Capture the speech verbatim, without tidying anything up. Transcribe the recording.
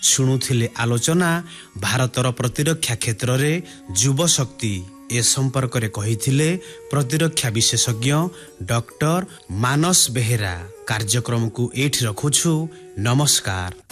ଶୁଣୁଥିଲେ ଆଲୋଚନା ଭାରତର ପ୍ରତିରକ୍ଷା କ୍ଷେତ୍ରରେ ଯୁବ ଶକ୍ତି। ଏ ସମ୍ପର୍କରେ କହିଥିଲେ ପ୍ରତିରକ୍ଷା ବିଶେଷଜ୍ଞ ଡକ୍ଟର ମାନସ ବେହେରା। କାର୍ଯ୍ୟକ୍ରମକୁ ଏଇଠି ରଖୁଛୁ। ନମସ୍କାର।